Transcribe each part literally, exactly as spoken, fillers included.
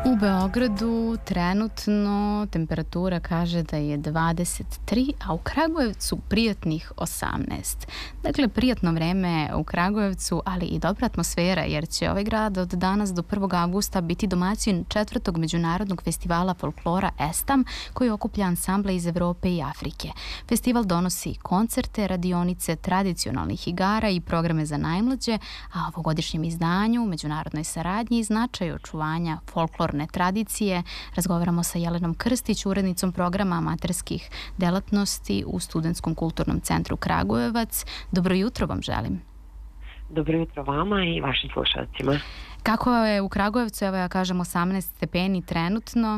U Beogradu trenutno temperatura kaže da je dvadeset tri, a u Kragujevcu prijatnih osamnaest. Dakle, prijatno vreme u Kragujevcu, ali i dobra atmosfera, jer će ovaj grad od danas do prvog avgusta biti domaćin četvrtog međunarodnog festivala folklora Estam, koji okuplja ansamble iz Evrope i Afrike. Festival donosi koncerte, radionice tradicionalnih igara i programe za najmlađe, a u ovogodišnjem izdanju, međunarodnoj saradnji i značaju očuvanja folklorne tradicije razgovaramo sa Jelenom Krstić, urednicom programa amaterskih delatnosti u Studentskom kulturnom centru Kragujevac. Dobro jutro vam želim. Dobro jutro vama i vašim slušalcima. Kako je u Kragujevcu? Evo ja kažem osamnaest stepeni trenutno.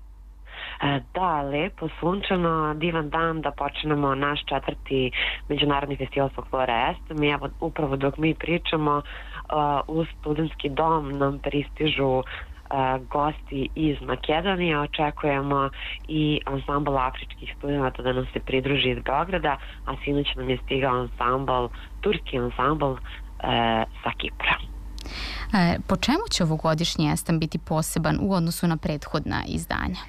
Da, lepo, sunčano, divan dan da počnemo naš četvrti međunarodni festival folklora Estam. I evo, upravo dok mi pričamo, u studentski dom nam pristižu gosti iz Makedonije. Očekujemo i ansambl afričkih studenata da nam se pridruži iz Beograda, a sinoć nam je stigao ansambl, turski ansambl e, sa Kipra. E, po čemu će ovogodišnji Estam biti poseban u odnosu na prethodna izdanja?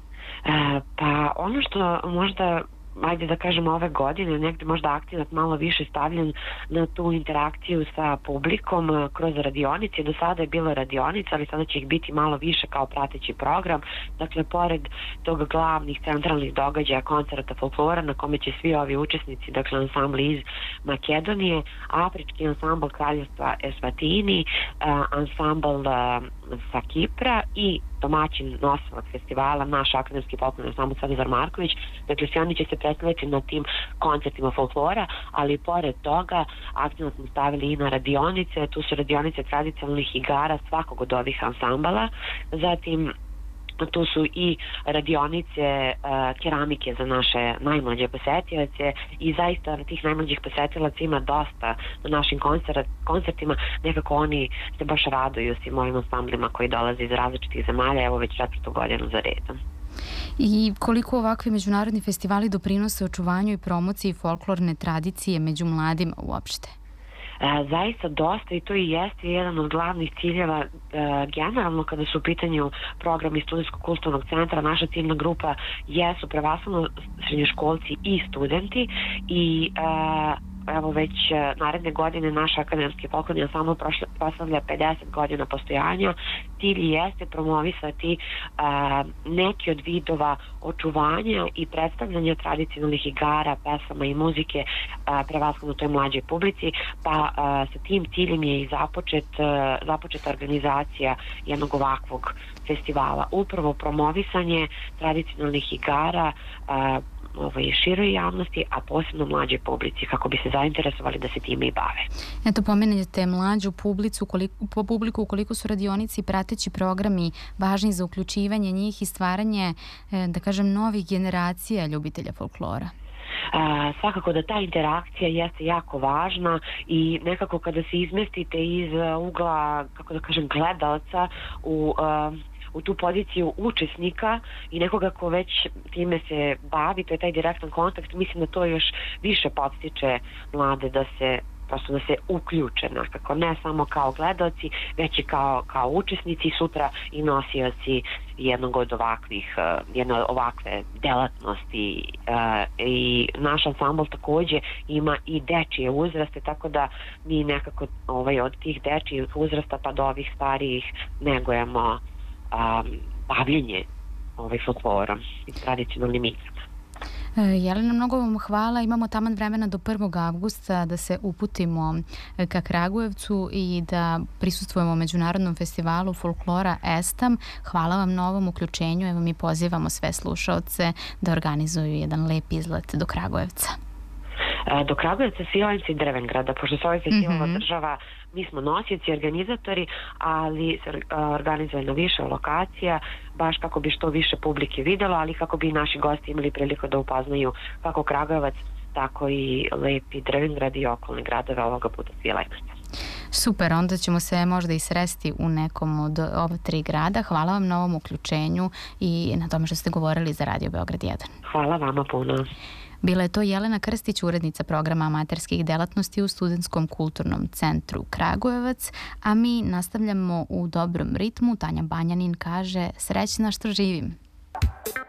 E, pa ono što možda, ajde da kažemo, ove godine negde možda akcenat malo više stavljen na tu interakciju sa publikom kroz radionice. Do sada je bilo radionica, ali sada će ih biti malo više kao prateći program. Dakle, pored tog glavnih centralnih događaja koncerta folklora na kome će svi ovi učesnici, dakle ansambli iz Makedonije, afrički ansambl Kraljevstva Eswatini, ansambl sa Kipra i domaćin nosilac festivala, naš akademski folklorni ansambl Svetozar Marković. Dakle, svi oni će se predstaviti na tim koncertima folklora, ali pored toga aktivno smo stavili i na radionice. Tu su radionice tradicionalnih igara svakog od ovih ansambala. Zatim tu su i radionice uh, keramike za naše najmlađe posetioce i zaista tih najmlađih posetilaca ima dosta na našim koncert, koncertima. Nekako oni se baš raduju svim ovim ansamblima koji dolaze iz različitih zemalja, evo već četvrtu godinu za redom. I koliko ovakvi međunarodni festivali doprinose očuvanju i promociji folklorne tradicije među mladima uopšte? E, zaista dosta, i to i jeste jedan od glavnih ciljeva e, generalno kada su u pitanju programi Studentskog kulturnog centra. Naša ciljna grupa jesu prevashodno srednjoškolci i studenti i e, evo već naredne godine naš akademski folklorni ansambl proslavlja pedeset godina postojanja. Cilj jeste promovisati a, neki od vidova očuvanja i predstavljanja tradicionalnih igara, pesama i muzike a, prevashodno toj mlađoj publici, pa a, sa tim ciljem je i započet, a, započeta organizacija jednog ovakvog festivala. Upravo promovisanje tradicionalnih igara a, ovoj široj javnosti, a posebno mlađoj publici, kako bi se zainteresovali da se time i bave. Eto, pomenete mlađu publicu, koliko, po publiku, koliko su radionici i prateći programi važni za uključivanje njih i stvaranje, da kažem, novih generacija ljubitelja folklora? Uh, svakako da ta interakcija jeste jako važna i nekako kada se izmestite iz ugla, kako da kažem, gledalca u uh, u tu poziciju učesnika i nekoga ko već time se bavi, to je taj direktan kontakt, mislim da to još više podstiče mlade da se prosto da se uključe nekako, ne samo kao gledalci, već i kao, kao učesnici, sutra i nosioci jednog od ovakvih, jedne od ovakve delatnosti. I naš ansambl takođe ima i dečije uzraste, tako da mi nekako ovaj, od tih dečijih uzrasta pa do ovih starijih negujemo Um, bavljenje ovaj folklorom i tradicionalnim igrama. Jelena, mnogo vam hvala. Imamo taman vremena do prvog avgusta da se uputimo ka Kragujevcu i da prisustvujemo Međunarodnom festivalu folklora Estam. Hvala vam na ovom uključenju. Evo, mi pozivamo sve slušaoce da organizuju jedan lep izlet do Kragujevca. Do Kragujevca, Svilajnca i Drvengrada, pošto se ovaj festival mm-hmm. održava, mi smo nosioci, organizatori, ali se organizuje na više lokacija, baš kako bi što više publike videlo, ali kako bi naši gosti imali priliku da upoznaju kako Kragujevac, tako i lepi Drvengrad i okolne gradove, ovoga puta Svilajnac. Super, onda ćemo se možda i sresti u nekom od ova tri grada. Hvala vam na ovom uključenju i na tome što ste govorili za Radio Beograd jedan. Hvala vama puno. Bila je to Jelena Krstić, urednica programa amaterskih delatnosti u Studentskom kulturnom centru Kragujevac, a mi nastavljamo u dobrom ritmu. Tanja Banjanin kaže: srećna što živim.